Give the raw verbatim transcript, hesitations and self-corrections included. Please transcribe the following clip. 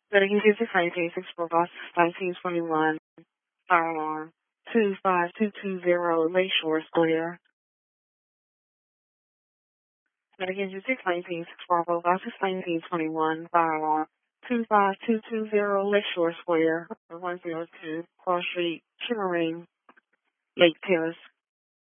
Litigation six nineteen six four nineteen twenty one fire alarm two five two two zero Lakeshore Square. Litigation six nineteen six four nineteen twenty one fire alarm two five two two zero Lakeshore Square one zero two Cross Street, Chimmering, Lake Terrace.